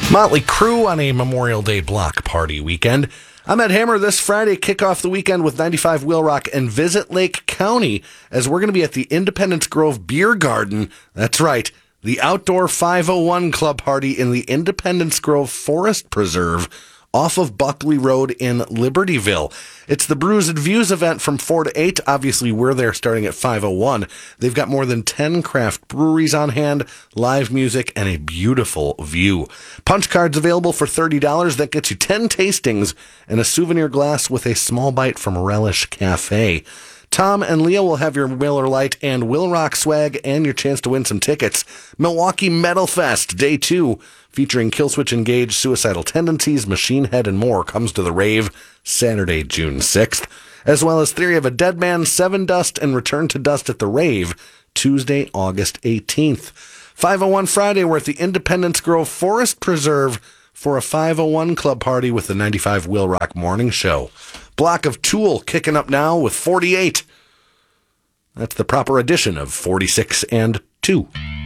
Motley Crue on a Memorial Day block party weekend. I'm Ed Hammer. This Friday, kick off the weekend with 95 Wheel Rock and visit Lake County as we're going to be at the Independence Grove Beer Garden. That's right, the outdoor 501 club party in the Independence Grove Forest Preserve off of Buckley Road in Libertyville. It's the Brews and Views event from 4 to 8. Obviously, we're there starting at 5:01. They've got more than 10 craft breweries on hand, live music, and a beautiful view. Punch cards available for $30. That gets you 10 tastings and a souvenir glass with a small bite from Relish Cafe. Tom and Leah will have your Miller Lite and Will Rock swag and your chance to win some tickets. Milwaukee Metal Fest, Day 2, featuring Killswitch Engage, Suicidal Tendencies, Machine Head, and more, comes to the rave Saturday, June 6th. As well as Theory of a Dead Man, Seven Dust, and Return to Dust at the rave Tuesday, August 18th. 501 Friday, we're at the Independence Grove Forest Preserve for a 501 club party with the 95 Wheel Rock Morning Show. Block of Tool kicking up now with 48. That's the proper addition of 46 and 2.